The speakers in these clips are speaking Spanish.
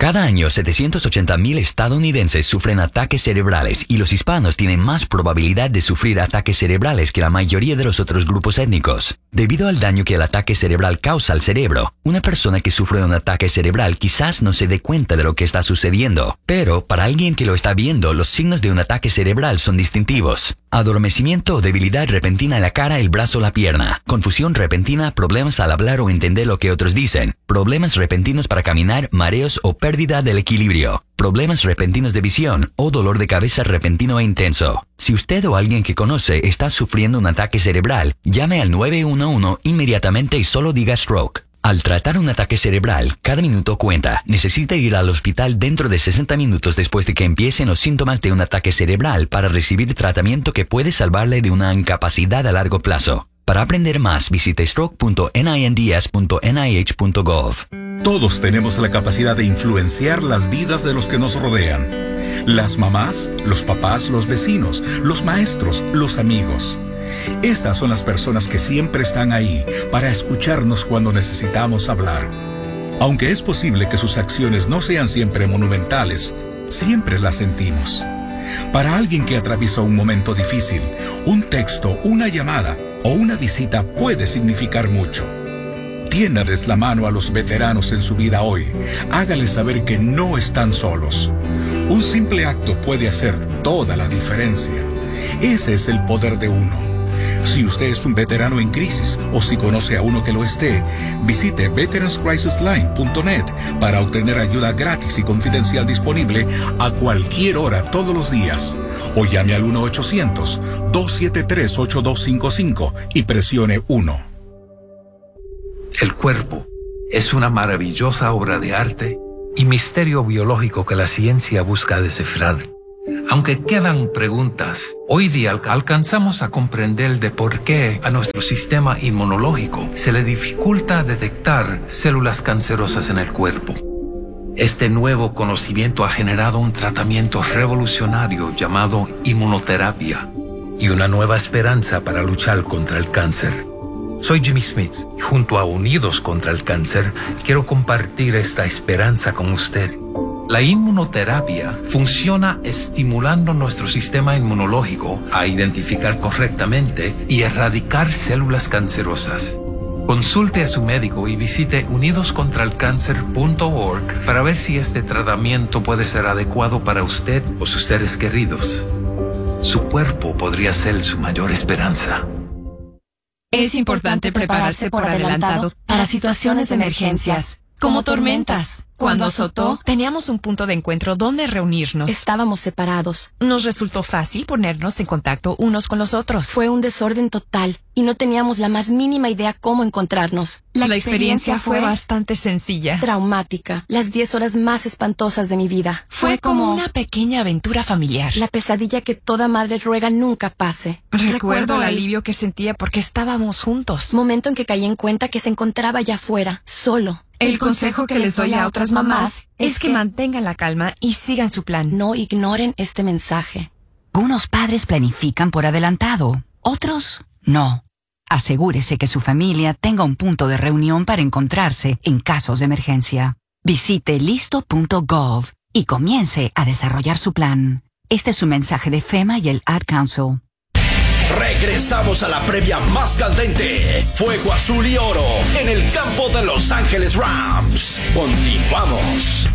Cada año, 780,000 estadounidenses sufren ataques cerebrales y los hispanos tienen más probabilidad de sufrir ataques cerebrales que la mayoría de los otros grupos étnicos. Debido al daño que el ataque cerebral causa al cerebro, una persona que sufre un ataque cerebral quizás no se dé cuenta de lo que está sucediendo, pero para alguien que lo está viendo, los signos de un ataque cerebral son distintivos. Adormecimiento o debilidad repentina en la cara, el brazo o la pierna. Confusión repentina, problemas al hablar o entender lo que otros dicen. Problemas repentinos para caminar, mareos o pérdida del equilibrio. Problemas repentinos de visión o dolor de cabeza repentino e intenso. Si usted o alguien que conoce está sufriendo un ataque cerebral, llame al 911 inmediatamente y solo diga stroke. Al tratar un ataque cerebral, cada minuto cuenta. Necesita ir al hospital dentro de 60 minutos después de que empiecen los síntomas de un ataque cerebral para recibir tratamiento que puede salvarle de una incapacidad a largo plazo. Para aprender más, visite stroke.ninds.nih.gov. Todos tenemos la capacidad de influenciar las vidas de los que nos rodean. Las mamás, los papás, los vecinos, los maestros, los amigos. Estas son las personas que siempre están ahí para escucharnos cuando necesitamos hablar. Aunque es posible que sus acciones no sean siempre monumentales, siempre las sentimos. Para alguien que atraviesa un momento difícil, un texto, una llamada o una visita puede significar mucho. Tiéndales la mano a los veteranos en su vida hoy. Hágales saber que no están solos. Un simple acto puede hacer toda la diferencia. Ese es el poder de uno. Si usted es un veterano en crisis o si conoce a uno que lo esté, visite veteranscrisisline.net para obtener ayuda gratis y confidencial disponible a cualquier hora todos los días. O llame al 1-800-273-8255 y presione 1. El cuerpo es una maravillosa obra de arte y misterio biológico que la ciencia busca descifrar. Aunque quedan preguntas, hoy día alcanzamos a comprender de por qué a nuestro sistema inmunológico se le dificulta detectar células cancerosas en el cuerpo. Este nuevo conocimiento ha generado un tratamiento revolucionario llamado inmunoterapia y una nueva esperanza para luchar contra el cáncer. Soy Jimmy Smith y junto a Unidos contra el Cáncer quiero compartir esta esperanza con usted. La inmunoterapia funciona estimulando nuestro sistema inmunológico a identificar correctamente y erradicar células cancerosas. Consulte a su médico y visite unidoscontralcancer.org para ver si este tratamiento puede ser adecuado para usted o sus seres queridos. Su cuerpo podría ser su mayor esperanza. Es importante prepararse por adelantado para situaciones de emergencias, como tormentas. Cuando azotó, teníamos un punto de encuentro donde reunirnos. Estábamos separados. Nos resultó fácil ponernos en contacto unos con los otros. Fue un desorden total y no teníamos la más mínima idea cómo encontrarnos. La experiencia fue bastante sencilla. Traumática. Las 10 horas más espantosas de mi vida. Fue como una pequeña aventura familiar. La pesadilla que toda madre ruega nunca pase. Recuerdo el alivio que sentía porque estábamos juntos. Momento en que caí en cuenta que se encontraba allá afuera, solo. El consejo que les doy a otras mamás es que mantengan la calma y sigan su plan. No ignoren este mensaje. Unos padres planifican por adelantado, otros no. Asegúrese que su familia tenga un punto de reunión para encontrarse en casos de emergencia. Visite listo.gov y comience a desarrollar su plan. Este es un mensaje de FEMA y el Ad Council. Regresamos a la previa más candente. Fuego azul y oro en el campo de Los Ángeles Rams. Continuamos.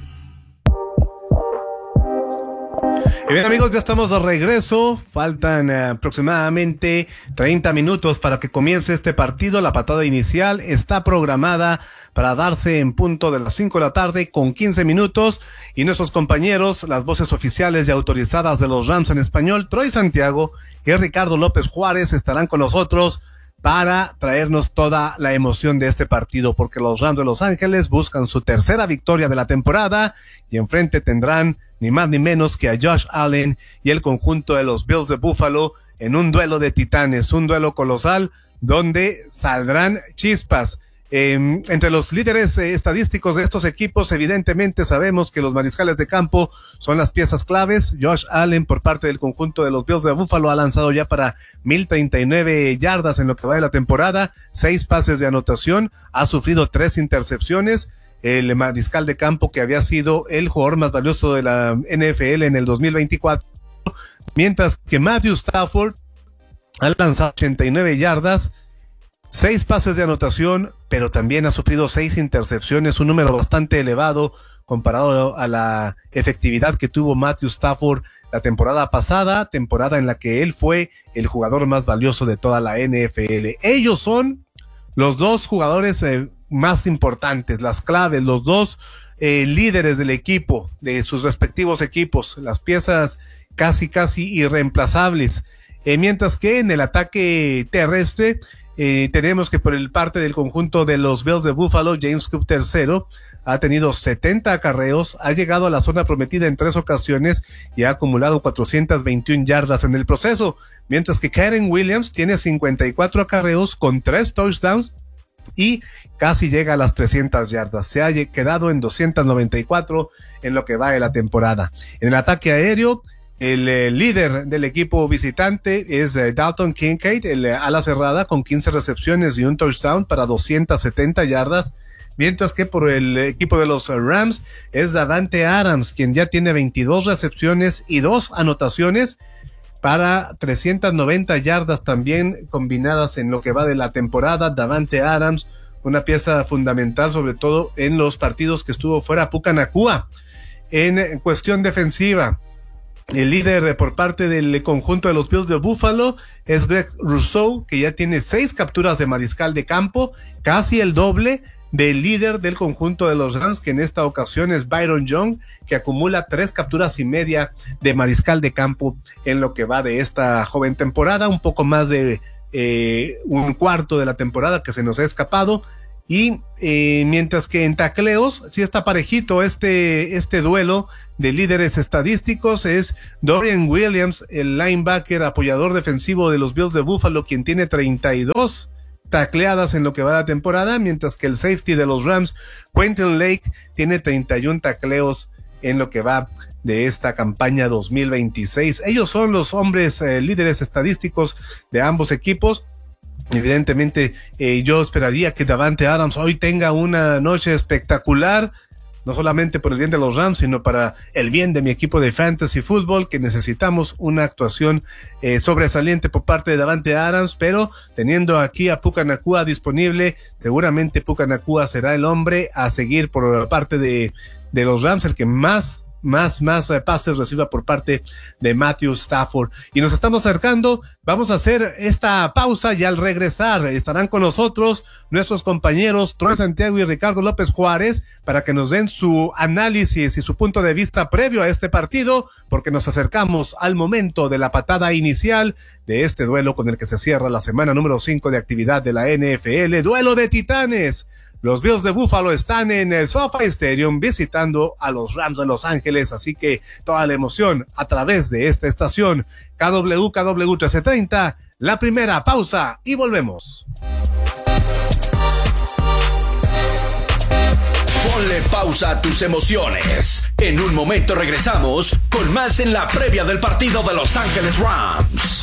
Y bien, amigos, ya estamos de regreso. Faltan aproximadamente 30 minutos para que comience este partido. La patada inicial está programada para darse en punto de las 5 de la tarde con 15 minutos. Y nuestros compañeros, las voces oficiales y autorizadas de los Rams en español, Troy Santiago y Ricardo López Juárez, estarán con nosotros para traernos toda la emoción de este partido, porque los Rams de Los Ángeles buscan su tercera victoria de la temporada y enfrente tendrán ni más ni menos que a Josh Allen y el conjunto de los Bills de Buffalo en un duelo de titanes, un duelo colosal donde saldrán chispas. Entre los líderes estadísticos de estos equipos, evidentemente sabemos que los mariscales de campo son las piezas claves. Josh Allen, por parte del conjunto de los Bills de Buffalo, ha lanzado ya para 1,039 yardas en lo que va de la temporada, 6 pases de anotación, ha sufrido 3 intercepciones. el mariscal de campo que había sido el jugador más valioso de la NFL en el 2024, mientras que Matthew Stafford ha lanzado 89 yardas, 6 pases de anotación, pero también ha sufrido 6 intercepciones, un número bastante elevado comparado a la efectividad que tuvo Matthew Stafford la temporada pasada, temporada en la que él fue el jugador más valioso de toda la NFL. Ellos son los dos jugadores más importantes, las claves, los dos líderes del equipo, de sus respectivos equipos, las piezas casi irreemplazables. Mientras que en el ataque terrestre tenemos que por el parte del conjunto de los Bills de Buffalo, James Cook III ha tenido 70 acarreos, ha llegado a la zona prometida en 3 ocasiones y ha acumulado 421 yardas en el proceso, mientras que Kyren Williams tiene 54 acarreos con 3 touchdowns y casi llega a las 300 yardas. Se ha quedado en 294 en lo que va de la temporada. En el ataque aéreo, el líder del equipo visitante es Dalton Kincaid, el ala cerrada, con 15 recepciones y un touchdown para 270 yardas, mientras que por el equipo de los Rams es Davante Adams, quien ya tiene 22 recepciones y 2 anotaciones para 390 yardas también combinadas en lo que va de la temporada. Davante Adams, una pieza fundamental, sobre todo en los partidos que estuvo fuera Puka Nacua. En cuestión defensiva, el líder por parte del conjunto de los Bills de Buffalo es Greg Rousseau, que ya tiene 6 capturas de mariscal de campo, casi el doble del líder del conjunto de los Rams, que en esta ocasión es Byron Young, que acumula 3 capturas y media de mariscal de campo en lo que va de esta joven temporada, un poco más de un cuarto de la temporada que se nos ha escapado. Y mientras que en tacleos sí está parejito este duelo de líderes estadísticos, es Dorian Williams, el linebacker apoyador defensivo de los Bills de Buffalo, quien tiene 32 tacleadas en lo que va de la temporada, mientras que el safety de los Rams, Quentin Lake, tiene 31 tacleos en lo que va de esta campaña 2026. Ellos son los hombres líderes estadísticos de ambos equipos. Evidentemente, yo esperaría que Davante Adams hoy tenga una noche espectacular, no solamente por el bien de los Rams, sino para el bien de mi equipo de Fantasy Football, que necesitamos una actuación sobresaliente por parte de Davante Adams, pero teniendo aquí a Puka Nacua disponible, seguramente Puka Nacua será el hombre a seguir por parte de los Rams, el que más pases reciba por parte de Matthew Stafford. Y nos estamos acercando, vamos a hacer esta pausa y al regresar estarán con nosotros nuestros compañeros Troy Santiago y Ricardo López Juárez para que nos den su análisis y su punto de vista previo a este partido, porque nos acercamos al momento de la patada inicial de este duelo con el que se cierra la semana número 5 de actividad de la NFL, duelo de titanes. Los Bills de Buffalo están en el SoFi Stadium visitando a los Rams de Los Ángeles, así que toda la emoción a través de esta estación KW 1330, la primera pausa y volvemos. Ponle pausa a tus emociones. En un momento regresamos con más en la previa del partido de Los Ángeles Rams.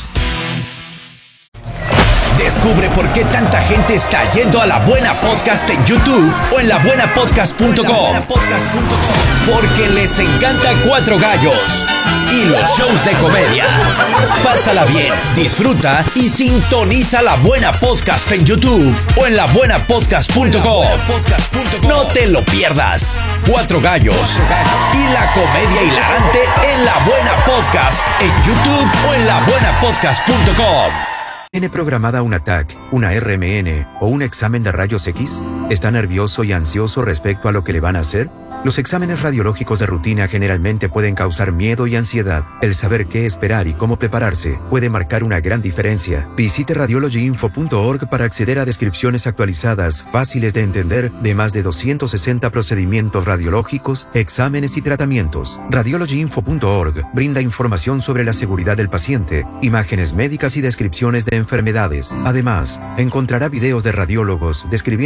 Descubre por qué tanta gente está yendo a La Buena Podcast en YouTube o en labuenapodcast.com. Porque les encanta Cuatro Gallos y los shows de comedia. Pásala bien, disfruta y sintoniza La Buena Podcast en YouTube o en labuenapodcast.com. No te lo pierdas. Cuatro Gallos y la comedia hilarante en La Buena Podcast en YouTube o en labuenapodcast.com. ¿Tiene programada una TAC, una RMN o un examen de rayos X? ¿Está nervioso y ansioso respecto a lo que le van a hacer? Los exámenes radiológicos de rutina generalmente pueden causar miedo y ansiedad. El saber qué esperar y cómo prepararse puede marcar una gran diferencia. Visite radiologyinfo.org para acceder a descripciones actualizadas, fáciles de entender, de más de 260 procedimientos radiológicos, exámenes y tratamientos. Radiologyinfo.org brinda información sobre la seguridad del paciente, imágenes médicas y descripciones de enfermedades. Además, encontrará videos de radiólogos describiendo los exámenes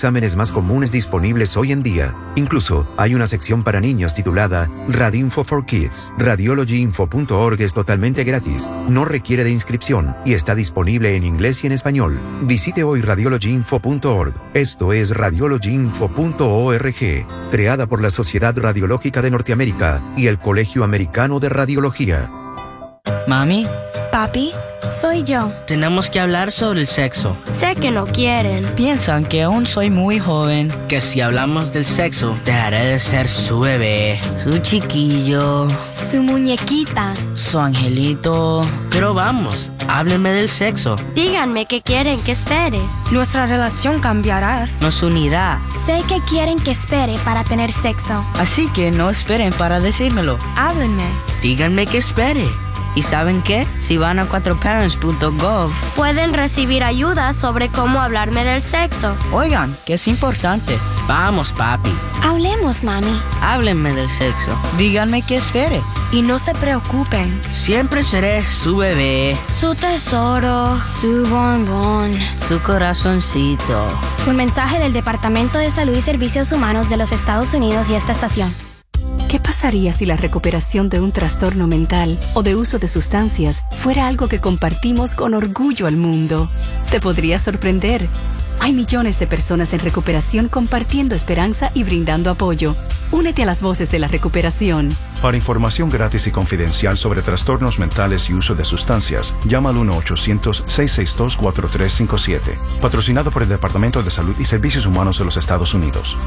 exámenes más comunes disponibles hoy en día. Incluso hay una sección para niños titulada Radinfo for Kids. Radiologyinfo.org es totalmente gratis, no requiere de inscripción y está disponible en inglés y en español. Visite hoy radiologyinfo.org. Esto es radiologyinfo.org, creada por la Sociedad Radiológica de Norteamérica y el Colegio Americano de Radiología. Mami. Papi. Soy yo. Tenemos que hablar sobre el sexo. Sé que no quieren. Piensan que aún soy muy joven. Que si hablamos del sexo, dejaré de ser su bebé, su chiquillo, su muñequita, su angelito. Pero vamos, háblenme del sexo. Díganme qué quieren que espere. Nuestra relación cambiará. Nos unirá. Sé que quieren que espere para tener sexo. Así que no esperen para decírmelo. Háblenme. Díganme que espere. ¿Y saben qué? Si van a 4parents.gov, pueden recibir ayuda sobre cómo hablarme del sexo. Oigan, que es importante. Vamos, papi. Hablemos, mami. Háblenme del sexo. Díganme que espere. Y no se preocupen. Siempre seré su bebé, su tesoro, su bombón, su corazoncito. Un mensaje del Departamento de Salud y Servicios Humanos de los Estados Unidos y esta estación. ¿Qué pasaría si la recuperación de un trastorno mental o de uso de sustancias fuera algo que compartimos con orgullo al mundo? Te podría sorprender. Hay millones de personas en recuperación compartiendo esperanza y brindando apoyo. Únete a las voces de la recuperación. Para información gratis y confidencial sobre trastornos mentales y uso de sustancias, llama al 1-800-662-4357. Patrocinado por el Departamento de Salud y Servicios Humanos de los Estados Unidos.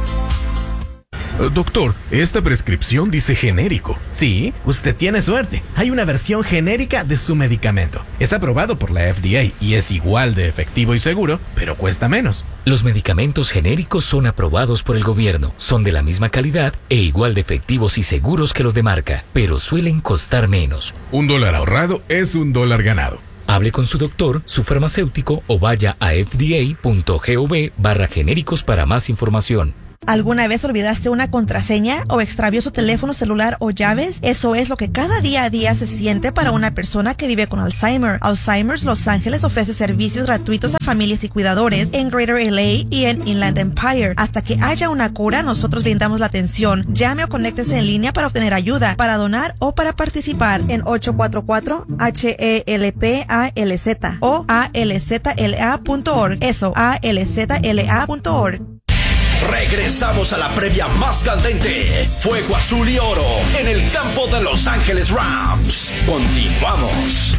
Doctor, esta prescripción dice genérico. Sí, usted tiene suerte. Hay una versión genérica de su medicamento. Es aprobado por la FDA y es igual de efectivo y seguro, pero cuesta menos. Los medicamentos genéricos son aprobados por el gobierno, son de la misma calidad e igual de efectivos y seguros que los de marca, pero suelen costar menos. $1 ahorrado es $1 ganado. Hable con su doctor, su farmacéutico o vaya a fda.gov/genéricos para más información. ¿Alguna vez olvidaste una contraseña o extravió su teléfono celular o llaves? Eso es lo que cada día a día se siente para una persona que vive con Alzheimer. Alzheimer's Los Ángeles ofrece servicios gratuitos a familias y cuidadores en Greater LA y en Inland Empire. Hasta que haya una cura, nosotros brindamos la atención. Llame o conéctese en línea para obtener ayuda, para donar o para participar en 844-HELPALZ o alzla.org. Eso, alzla.org. Regresamos a la previa más candente. Fuego azul y oro en el campo de Los Ángeles Rams. Continuamos.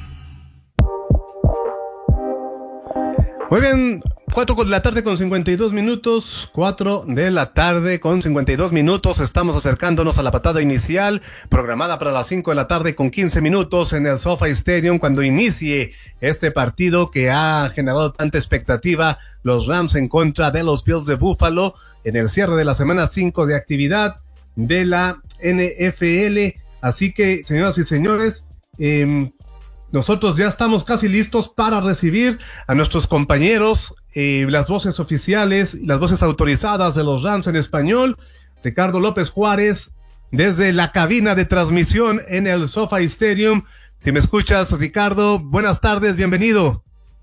Muy bien, 4 de la tarde con 52 minutos. 4 de la tarde con 52 minutos. Estamos acercándonos a la patada inicial, programada para las 5 de la tarde con 15 minutos en el SoFi Stadium, cuando inicie este partido que ha generado tanta expectativa. Los Rams en contra de los Bills de Buffalo en el cierre de la semana 5 de actividad de la NFL. Así que, señoras y señores, nosotros ya estamos casi listos para recibir a nuestros compañeros, las voces oficiales, las voces autorizadas de los Rams en español. Ricardo López Juárez, desde la cabina de transmisión en el SoFi Stadium. Si me escuchas, Ricardo, buenas tardes, bienvenido.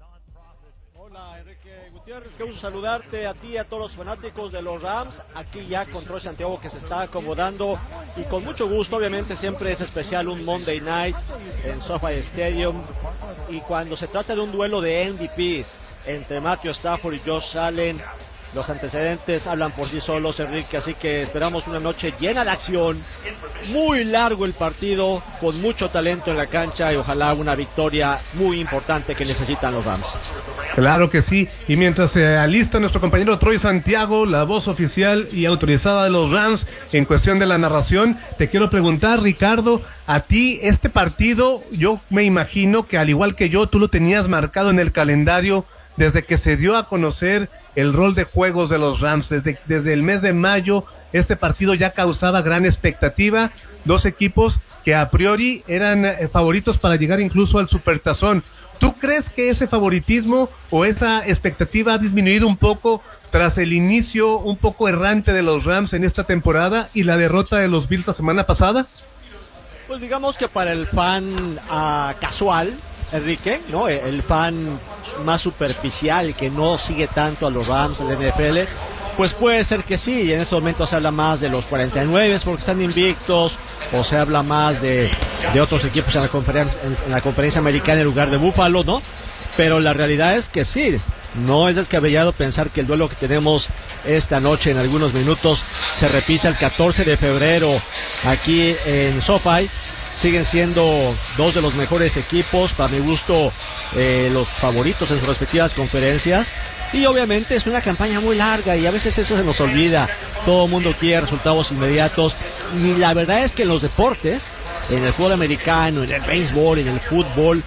Qué gusto saludarte a ti y a todos los fanáticos de los Rams, aquí ya con Troy Santiago que se está acomodando y con mucho gusto. Obviamente siempre es especial un Monday Night en SoFi Stadium, y cuando se trata de un duelo de MVPs entre Matthew Stafford y Josh Allen, los antecedentes hablan por sí solos, Enrique, así que esperamos una noche llena de acción, muy largo el partido, con mucho talento en la cancha y ojalá una victoria muy importante que necesitan los Rams. Claro que sí, y mientras se alista nuestro compañero Troy Santiago, la voz oficial y autorizada de los Rams en cuestión de la narración, te quiero preguntar, Ricardo, a ti este partido, yo me imagino que al igual que yo, tú lo tenías marcado en el calendario desde que se dio a conocer el rol de juegos de los Rams. Desde el mes de mayo, este partido ya causaba gran expectativa. Dos equipos que a priori eran favoritos para llegar incluso al Supertazón. ¿Tú crees que ese favoritismo o esa expectativa ha disminuido un poco tras el inicio un poco errante de los Rams en esta temporada y la derrota de los Bills la semana pasada? Pues digamos que para el fan casual, Enrique, ¿no? El fan más superficial que no sigue tanto a los Rams en la NFL, pues puede ser que sí, y en ese momento se habla más de los 49 porque están invictos, o se habla más de otros equipos en la conferencia americana en lugar de Buffalo, ¿no? Pero la realidad es que sí, no es descabellado pensar que el duelo que tenemos esta noche en algunos minutos se repita el 14 de febrero aquí en SoFi. Siguen siendo dos de los mejores equipos, para mi gusto, los favoritos en sus respectivas conferencias. Y obviamente es una campaña muy larga y a veces eso se nos olvida. Todo el mundo quiere resultados inmediatos. Y la verdad es que en los deportes, en el fútbol americano, en el béisbol, en el fútbol,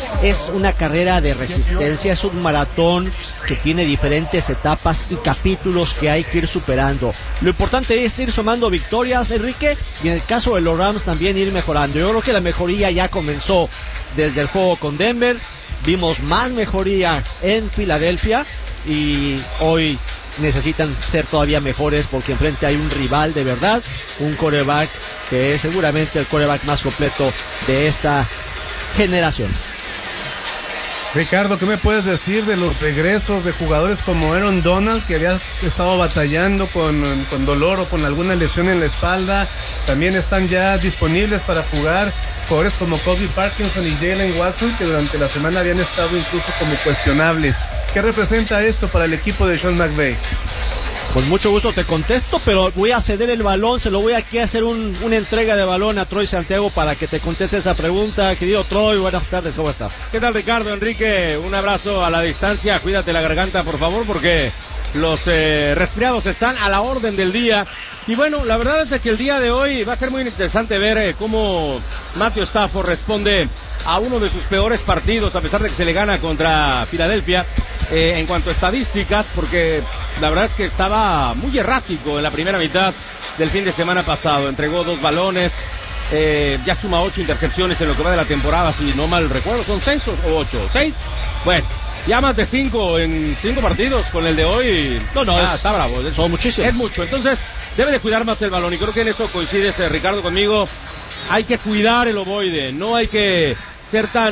es una carrera de resistencia, es un maratón que tiene diferentes etapas y capítulos que hay que ir superando. Lo importante es ir sumando victorias, Enrique, y en el caso de los Rams también ir mejorando. Yo creo que la mejoría ya comenzó desde el juego con Denver, vimos más mejoría en Filadelfia y hoy necesitan ser todavía mejores porque enfrente hay un rival de verdad, un quarterback que es seguramente el quarterback más completo de esta generación. Ricardo, ¿qué me puedes decir de los regresos de jugadores como Aaron Donald, que había estado batallando con dolor o con alguna lesión en la espalda? También están ya disponibles para jugar jugadores como Kobe Parkinson y Jalen Watson, que durante la semana habían estado incluso como cuestionables. ¿Qué representa esto para el equipo de Sean McVay? Con mucho gusto te contesto, pero voy a ceder el balón, se lo voy aquí a hacer una entrega de balón a Troy Santiago para que te conteste esa pregunta. Querido Troy, buenas tardes, ¿cómo estás? ¿Qué tal, Ricardo? Enrique, un abrazo a la distancia, cuídate la garganta, por favor, porque los resfriados están a la orden del día. Y bueno, la verdad es que el día de hoy va a ser muy interesante ver cómo Matthew Stafford responde a uno de sus peores partidos, a pesar de que se le gana contra Filadelfia, en cuanto a estadísticas, porque la verdad es que estaba muy errático en la primera mitad del fin de semana pasado. Entregó 2 balones, ya suma 8 intercepciones en lo que va de la temporada, si no mal recuerdo, ¿son 6 o 8? ¿6? Bueno, ya más de 5 en 5 partidos con el de hoy. Está bravo. Son muchísimos. Es mucho, entonces debe de cuidar más el balón, y creo que en eso coincides, Ricardo, conmigo. Hay que cuidar el ovoide, no hay que ser tan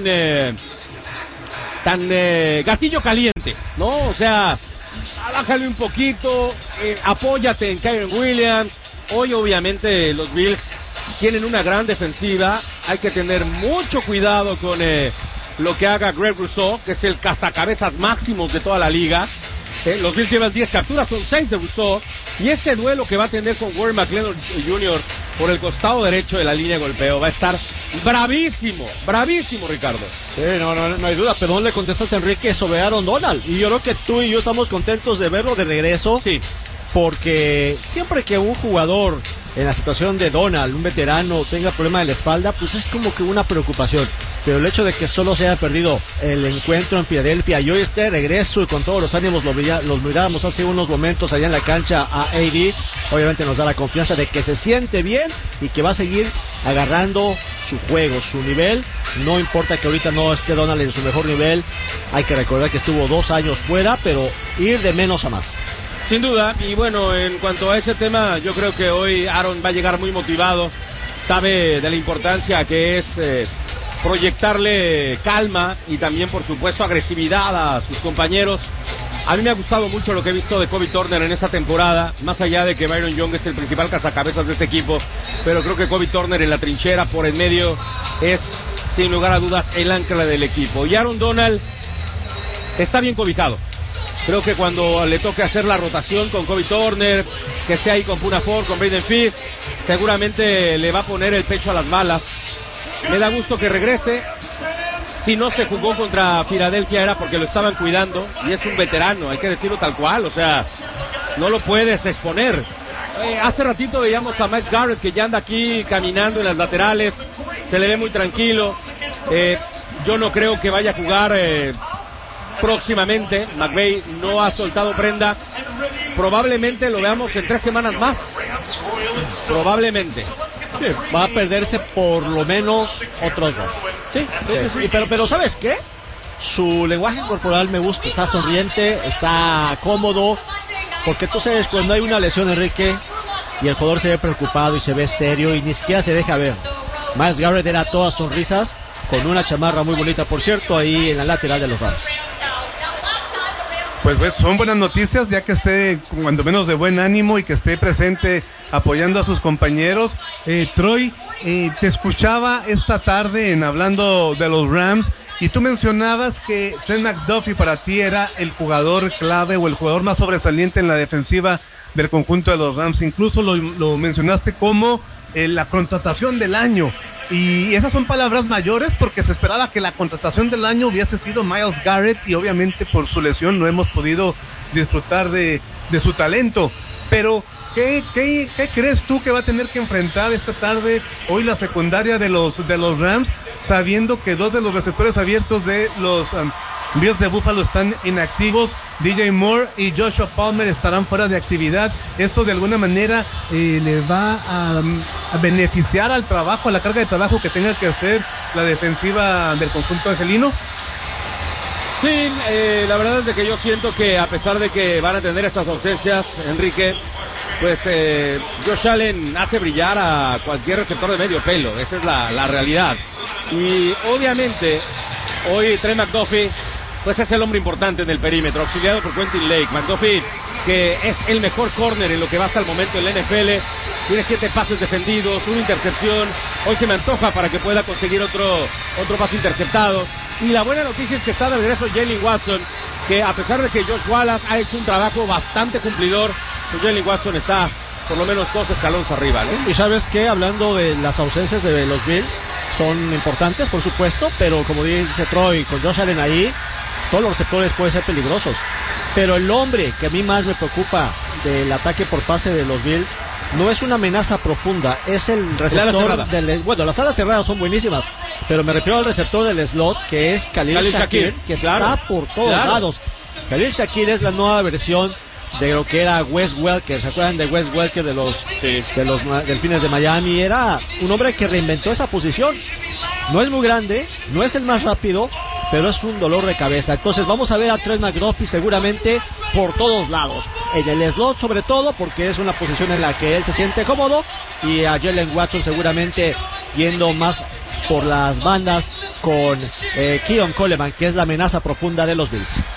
gatillo caliente, ¿no? O sea, bájale un poquito, apóyate en Kyren Williams. Hoy obviamente los Bills tienen una gran defensiva, hay que tener mucho cuidado con lo que haga Greg Rousseau, que es el cazacabezas máximo de toda la liga. Los Bills llevan 10 capturas, son 6 de Rousseau, y ese duelo que va a tener con Warren McClendon Jr. por el costado derecho de la línea de golpeo va a estar bravísimo, Ricardo. Sí, no hay duda, pero no le contestas, Enrique, sobre Aaron Donald, y yo creo que tú y yo estamos contentos de verlo de regreso. Sí. Porque siempre que un jugador en la situación de Donald, un veterano, tenga problema de la espalda, pues es como que una preocupación. Pero el hecho de que solo se haya perdido el encuentro en Filadelfia y hoy esté de regreso y con todos los ánimos los mirábamos hace unos momentos allá en la cancha a AD, obviamente nos da la confianza de que se siente bien y que va a seguir agarrando su juego, su nivel. No importa que ahorita no esté Donald en su mejor nivel, hay que recordar que estuvo 2 años fuera, pero ir de menos a más. Sin duda, y bueno, en cuanto a ese tema, yo creo que hoy Aaron va a llegar muy motivado, sabe de la importancia que es proyectarle calma y también, por supuesto, agresividad a sus compañeros. A mí me ha gustado mucho lo que he visto de Kobe Turner en esta temporada, más allá de que Byron Young es el principal cazacabezas de este equipo, pero creo que Kobe Turner en la trinchera por el medio es, sin lugar a dudas, el ancla del equipo. Y Aaron Donald está bien cobijado. Creo que cuando le toque hacer la rotación con Kobe Turner, que esté ahí con Puna Ford, con Braden Fisk, seguramente le va a poner el pecho a las balas. Me da gusto que regrese. Si no se jugó contra Filadelfia era porque lo estaban cuidando, y es un veterano, hay que decirlo tal cual, o sea, no lo puedes exponer. Hace ratito veíamos a Myles Garrett, que ya anda aquí caminando en las laterales, se le ve muy tranquilo. Yo no creo que vaya a jugar próximamente. McVay no ha soltado prenda. Probablemente lo veamos en 3 semanas más. Probablemente. Sí, va a perderse por lo menos otros 2. Sí. Pero ¿sabes qué? Su lenguaje corporal me gusta. Está sonriente, está cómodo. Porque tú sabes, cuando hay una lesión, Enrique, y el jugador se ve preocupado y se ve serio y ni siquiera se deja ver. Myles Garrett era todas sonrisas. con una chamarra muy bonita, por cierto, ahí en la lateral de los Rams. Pues son buenas noticias, ya que esté cuando menos de buen ánimo y que esté presente apoyando a sus compañeros. Troy, te escuchaba esta tarde en hablando de los Rams y tú mencionabas que Trent McDuffie para ti era el jugador clave o el jugador más sobresaliente en la defensiva del conjunto de los Rams. Incluso lo mencionaste como la contratación del año. Y esas son palabras mayores porque se esperaba que la contratación del año hubiese sido Myles Garrett y obviamente por su lesión no hemos podido disfrutar de su talento. Pero, ¿qué crees tú que va a tener que enfrentar esta tarde hoy la secundaria de los Rams, sabiendo que 2 de los receptores abiertos de los Bills de Buffalo están inactivos? DJ Moore y Joshua Palmer estarán fuera de actividad. ¿Esto de alguna manera le va a beneficiar al trabajo, a la carga de trabajo que tenga que hacer la defensiva del conjunto angelino? Sí, la verdad es de que yo siento que a pesar de que van a tener esas ausencias, Enrique, pues Josh Allen hace brillar a cualquier receptor de medio pelo. Esa es la realidad. Y obviamente hoy Trent McDuffie pues es el hombre importante en el perímetro, auxiliado por Quentin Lake. McDuffie, que es el mejor corner en lo que va hasta el momento en la NFL, tiene 7 pases defendidos, 1 intercepción. Hoy se me antoja para que pueda conseguir otro pase interceptado. Y la buena noticia es que está de regreso Jalen Watson, que a pesar de que Josh Wallace ha hecho un trabajo bastante cumplidor, pues Jalen Watson está por lo menos 2 escalones arriba, ¿no? Y sabes que hablando de las ausencias de los Bills, son importantes, por supuesto, pero como dice Troy, con Josh Allen ahí, todos los receptores pueden ser peligrosos. Pero el hombre que a mí más me preocupa del ataque por pase de los Bills no es una amenaza profunda, es el receptor del... Bueno, las alas cerradas son buenísimas, pero me refiero al receptor del slot, que es Khalil Shakir, que está por todos lados. Khalil Shakir es la nueva versión de lo que era Wes Welker. ¿Se acuerdan de Wes Welker de los Delfines de Miami? Era un hombre que reinventó esa posición. No es muy grande, no es el más rápido, pero es un dolor de cabeza. Entonces vamos a ver a Trent McDuffie seguramente por todos lados. En el slot sobre todo, porque es una posición en la que él se siente cómodo, y a Jalen Watson seguramente yendo más por las bandas con Keon Coleman, que es la amenaza profunda de los Bills.